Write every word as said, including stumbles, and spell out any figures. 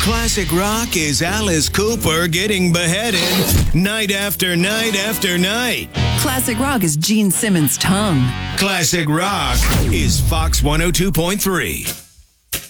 Classic rock is Alice Cooper getting beheaded night after night after night. Classic rock is Gene Simmons' tongue. Classic rock is Fox one oh two point three.